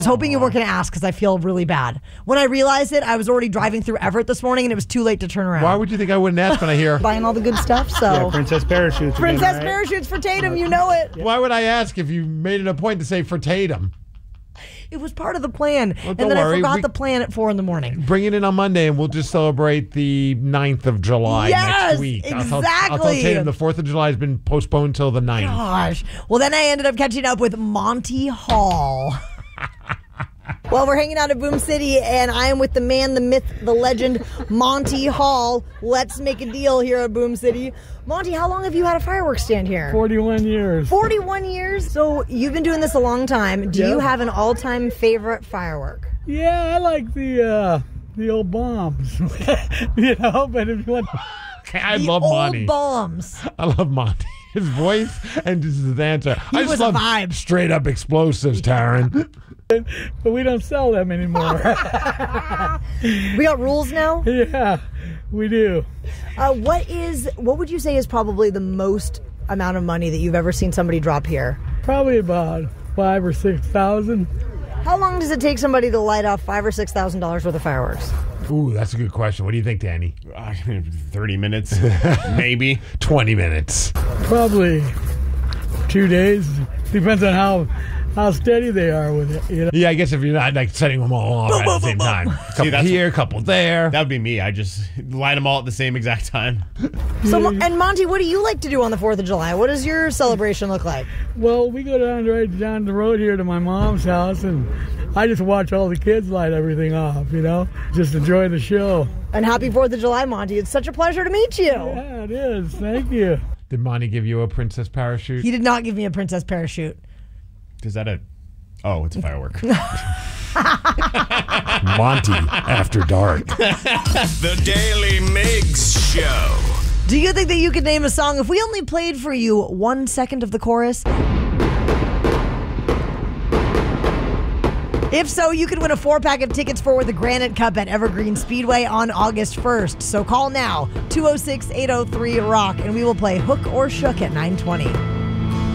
I was hoping you weren't going to ask because I feel really bad. When I realized it, I was already driving through Everett this morning and it was too late to turn around. Why would you think I wouldn't ask when I hear? Buying all the good stuff, so. Yeah, Princess Parachutes. Princess Parachutes for Tatum, you know it. Why would I ask if you made it a point to say for Tatum? It was part of the plan. Well, and don't then worry. I forgot the plan at 4 a.m. Bring it in on Monday and we'll just celebrate the 9th of July Yes, next week. exactly. I'll tell Tatum the 4th of July has been postponed till the 9th. Gosh. Well, then I ended up catching up with Monty Hall. Well, we're hanging out at Boom City, and I am with the man, the myth, the legend, Monty Hall. Let's make a deal here at Boom City. Monty, how long have you had a fireworks stand here? 41 years. 41 years? So you've been doing this a long time. Do you have an all-time favorite firework? Yeah, I like the old bombs. You know, but if you want... I love Monty. Old bombs. I love Monty. His voice and just his answer. I just love vibe. Straight up explosives, Taryn. But we don't sell them anymore. We got rules now? Yeah, we do. What would you say is probably the most amount of money that you've ever seen somebody drop here? Probably about $5,000 or $6,000. How long does it take somebody to light off $5,000 or $6,000 worth of fireworks? Ooh, that's a good question. What do you think, Danny? 30 minutes, maybe. 20 minutes. Probably 2 days. Depends on how steady they are with it. You know? Yeah, I guess if you're not like setting them all off at the same time. A couple here, a couple there. That would be me. I just light them all at the same exact time. So, and Monty, what do you like to do on the 4th of July? What does your celebration look like? Well, we go right down the road here to my mom's house, and I just watch all the kids light everything off, you know? Just enjoy the show. And happy 4th of July, Monty. It's such a pleasure to meet you. Yeah, it is. Thank you. Did Monty give you a princess parachute? He did not give me a princess parachute. Is that Oh, it's a firework. Monty After Dark. The Daily Migs Show. Do you think that you could name a song if we only played for you 1 second of the chorus? If so, you could win a 4-pack of tickets for the Granite Cup at Evergreen Speedway on August 1st. So call now, 206-803-ROCK, and we will play Hook or Shook at 9:20.